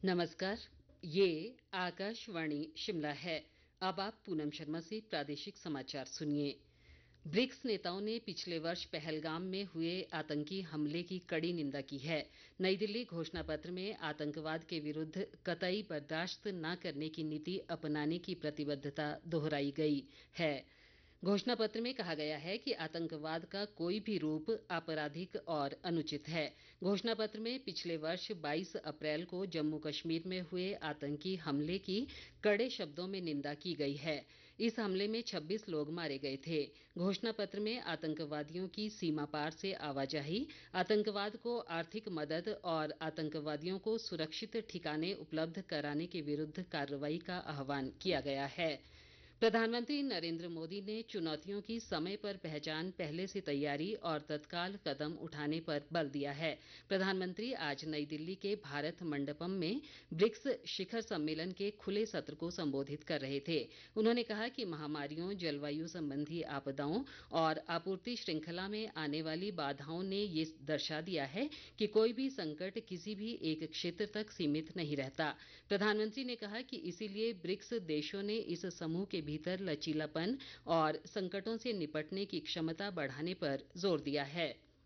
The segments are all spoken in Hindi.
नमस्कार। ये आकाशवाणी शिमला है। अब आप पूनम शर्मा से प्रादेशिक समाचार सुनिए। ब्रिक्स नेताओं ने पिछले वर्ष पहलगाम में हुए आतंकी हमले की कड़ी निंदा की है। नई दिल्ली घोषणा पत्र में आतंकवाद के विरुद्ध कतई बर्दाश्त न करने की नीति अपनाने की प्रतिबद्धता दोहराई गई है। घोषणा पत्र में कहा गया है कि आतंकवाद का कोई भी रूप आपराधिक और अनुचित है। घोषणा पत्र में पिछले वर्ष 22 अप्रैल को जम्मू कश्मीर में हुए आतंकी हमले की कड़े शब्दों में निंदा की गई है। इस हमले में 26 लोग मारे गए थे। घोषणा पत्र में आतंकवादियों की सीमा पार से आवाजाही, आतंकवाद को आर्थिक मदद और आतंकवादियों को सुरक्षित ठिकाने उपलब्ध कराने के विरुद्ध कार्रवाई का आह्वान किया गया है। प्रधानमंत्री नरेंद्र मोदी ने चुनौतियों की समय पर पहचान, पहले से तैयारी और तत्काल कदम उठाने पर बल दिया है। प्रधानमंत्री आज नई दिल्ली के भारत मंडपम में ब्रिक्स शिखर सम्मेलन के खुले सत्र को संबोधित कर रहे थे। उन्होंने कहा कि महामारियों, जलवायु संबंधी आपदाओं और आपूर्ति श्रृंखला में आने वाली बाधाओं ने ये दर्शा दिया है कि कोई भी संकट किसी भी एक क्षेत्र तक सीमित नहीं रहता। प्रधानमंत्री ने कहा कि इसीलिए ब्रिक्स देशों ने इस समूह के भीतर लचीलापन और संकटों से निपटने की क्षमता बढ़ाने पर जोर दिया है।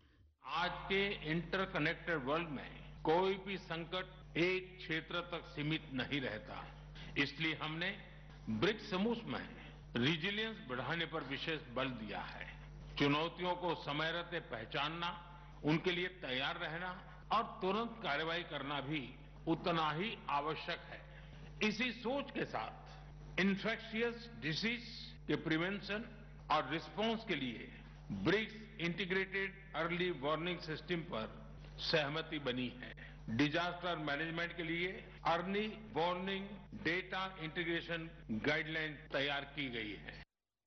आज के इंटरकनेक्टेड वर्ल्ड में कोई भी संकट एक क्षेत्र तक सीमित नहीं रहता। इसलिए हमने ब्रिक्स समूह में रिजिलियंस बढ़ाने पर विशेष बल दिया है। चुनौतियों को समय रहते पहचानना, उनके लिए तैयार रहना और तुरंत कार्रवाई करना भी उतना ही आवश्यक है। इसी सोच के साथ इन्फेक्शियस डिसीज के प्रिवेंशन और रिस्पांस के लिए BRICS integrated early warning system पर सहमति बनी है। डिजास्टर मैनेजमेंट के लिए early warning data integration guideline तैयार की गई है।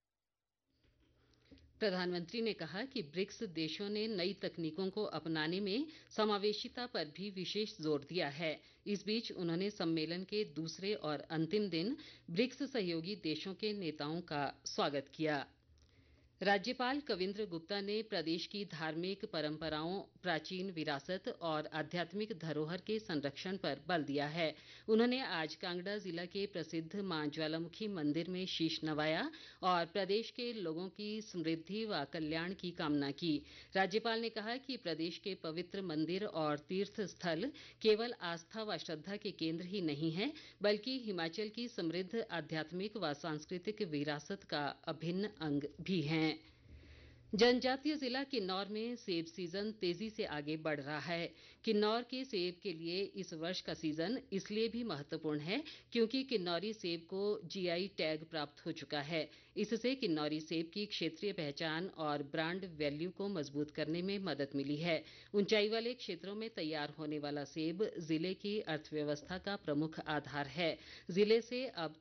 प्रधानमंत्री ने कहा कि ब्रिक्स देशों ने नई तकनीकों को अपनाने में समावेशिता पर भी विशेष जोर दिया है। इस बीच उन्होंने सम्मेलन के दूसरे और अंतिम दिन ब्रिक्स सहयोगी देशों के नेताओं का स्वागत किया। राज्यपाल कविंद्र गुप्ता ने प्रदेश की धार्मिक परंपराओं, प्राचीन विरासत और आध्यात्मिक धरोहर के संरक्षण पर बल दिया है। उन्होंने आज कांगड़ा जिला के प्रसिद्ध मां ज्वालामुखी मंदिर में शीश नवाया और प्रदेश के लोगों की समृद्धि व कल्याण की कामना की। राज्यपाल ने कहा कि प्रदेश के पवित्र मंदिर और तीर्थ स्थल केवल आस्था व श्रद्धा के केंद्र ही नहीं है, बल्कि हिमाचल की समृद्ध आध्यात्मिक व सांस्कृतिक विरासत का अभिन्न अंग भी हैं। जनजातीय जिला किन्नौर में सेब सीजन तेजी से आगे बढ़ रहा है। किन्नौर के सेब के लिए इस वर्ष का सीजन इसलिए भी महत्वपूर्ण है क्योंकि किन्नौरी सेब को जीआई टैग प्राप्त हो चुका है। इससे किन्नौरी सेब की क्षेत्रीय पहचान और ब्रांड वैल्यू को मजबूत करने में मदद मिली है। ऊंचाई वाले क्षेत्रों में तैयार होने वाला सेब जिले की अर्थव्यवस्था का प्रमुख आधार है। जिले से अब